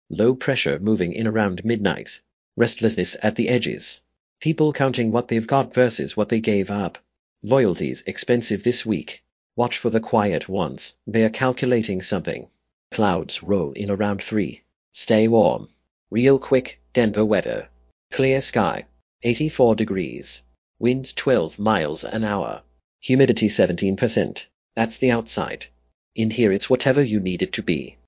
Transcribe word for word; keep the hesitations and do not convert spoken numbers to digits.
Low pressure moving in around midnight. Restlessness at the edges. People counting what they've got versus what they gave up. Loyalty's expensive this week. Watch for the quiet ones. They're calculating something. Clouds roll in around three. Stay warm. Real quick, Denver weather. Clear sky. eighty-four degrees. Wind twelve miles an hour. Humidity seventeen percent. That's the outside. In here it's whatever you need it to be.